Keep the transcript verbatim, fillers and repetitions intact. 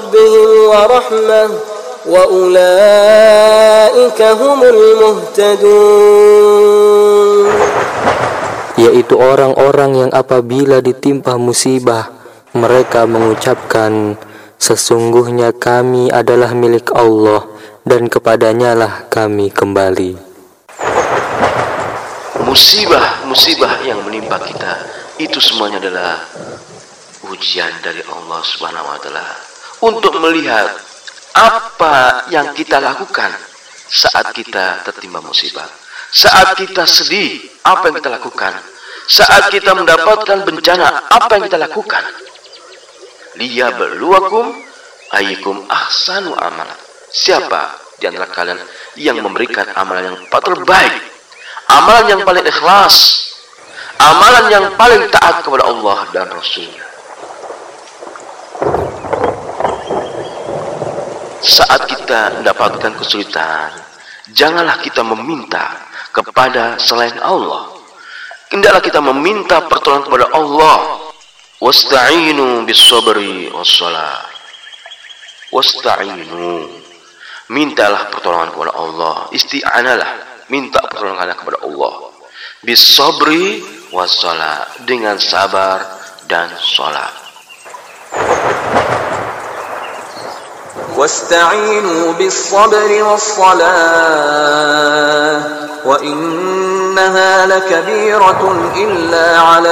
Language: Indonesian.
ربهم ورحمة وأولئك هم المهتدون. Yaitu orang-orang yang apabila ditimpa musibah, mereka mengucapkan, sesungguhnya kami adalah milik Allah dan kepadanya lah kami kembali. Musibah-musibah yang menimpa kita itu semuanya adalah ujian dari Allah Subhanahu wa taala untuk melihat apa yang kita lakukan saat kita tertimpa musibah. Saat kita sedih, apa yang kita lakukan? Saat kita mendapatkan bencana, apa yang kita lakukan? Liyabluwakum ayyukum ahsanu amala. Siapa di antara kalian yang memberikan amalan yang terbaik, amalan yang paling ikhlas, amalan yang paling taat kepada Allah dan Rasul-Nya? Saat kita mendapatkan kesulitan, janganlah kita meminta kepada selain Allah. Hendaklah kita meminta pertolongan kepada Allah. Wasta'inu bis-sabri was-shalah. Wasta'inu, mintalah pertolongan kepada Allah. Isti'analah, minta pertolongan kepada Allah. Bis-sabri was-shalah, dengan sabar dan salat. واستعينوا بالصبر والصلاة وإنها لكبيرة إلا على